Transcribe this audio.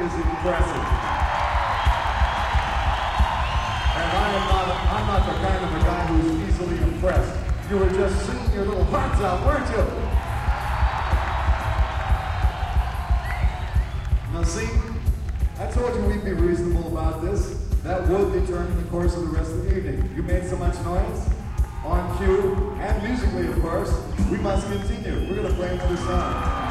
is impressive. And I'm not the kind of a guy who's easily impressed. You were just shooting your little hearts out, weren't you? Now see, I told you we'd be reasonable about this. That would determine the course of the rest of the evening. You made so much noise, on cue, and musically of course, we must continue. We're going to play another song.